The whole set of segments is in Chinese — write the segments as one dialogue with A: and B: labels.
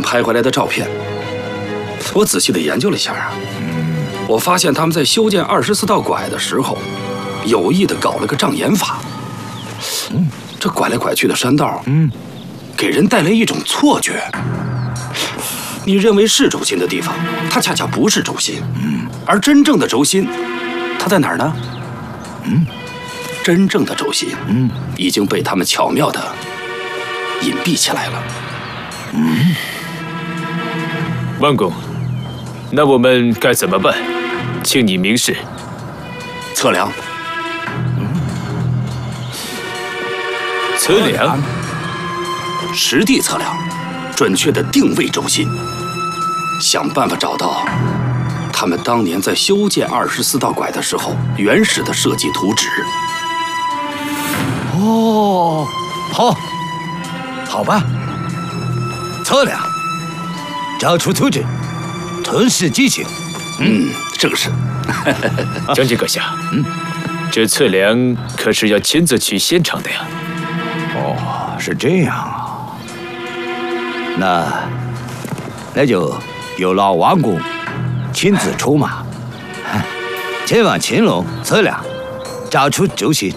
A: 拍回来的照片，我仔细的研究了一下啊。我发现他们在修建24道拐的时候，有意的搞了个障眼法。这拐来拐去的山道，给人带来一种错觉。你认为是轴心的地方，它恰恰不是轴心。而真正的轴心，它在哪儿呢？真正的轴心，已经被他们巧妙的隐蔽起来了。
B: 万公，那我们该怎么办？请你明示。
A: 测量。
B: 测量。
A: 实地测量，准确的定位轴心，想办法找到他们当年在修建24道拐的时候原始的设计图纸。
C: 哦，好吧，测量，找出图纸，吞噬机型。
A: 正是。
B: 将军阁下，这测量可是要亲自去现场的呀。
C: 哦，是这样啊。那就由老王公亲自出马，前往青龙测量，找出轴心。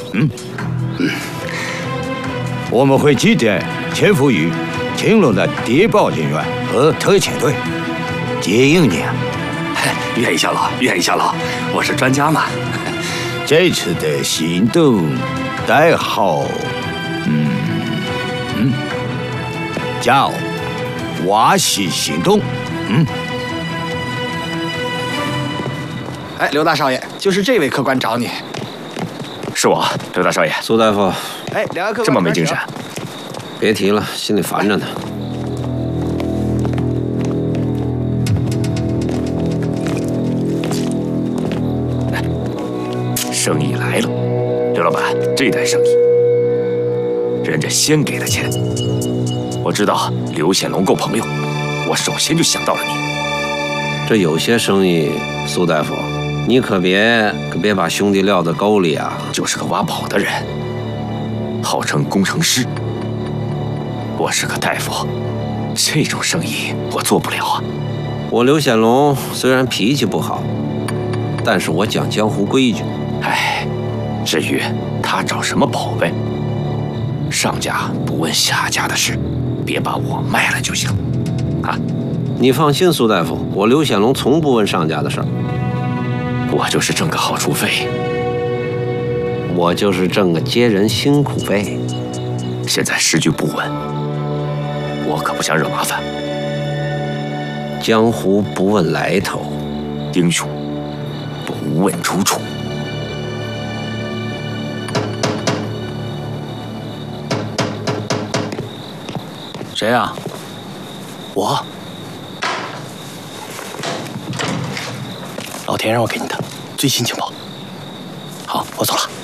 C: 我们会几点潜伏于青龙的谍报人员和特遣队，接应你啊！
A: 愿意效劳，愿意效劳，我是专家嘛。
C: 这次的行动代号，叫瓦西行动。
D: 哎，刘大少爷，就是这位客官找你。
B: 是我，刘大少爷。
E: 苏大夫，
D: 哎，两位客官
B: 这么没精神？
E: 别提了，心里烦着呢。
B: 生意来了，刘老板，这单生意，人家先给的钱。我知道刘显龙够朋友，我首先就想到了你。
E: 这有些生意，苏大夫，你可别把兄弟撂在沟里啊！
B: 就是个挖宝的人，号称工程师，我是个大夫，这种生意我做不了啊。
E: 我刘显龙虽然脾气不好，但是我讲江湖规矩。
B: 哎，至于他找什么宝贝，上家不问下家的事，别把我卖了就行。啊，
E: 你放心，苏大夫，我刘显龙从不问上家的事儿。
B: 我就是挣个好处费，
E: 我就是挣个接人辛苦费。
B: 现在时局不稳，我可不想惹麻烦。
E: 江湖不问来头，
B: 英雄不问出处。
D: 谁呀？我。老田让我给你的最新情报。好，我走了。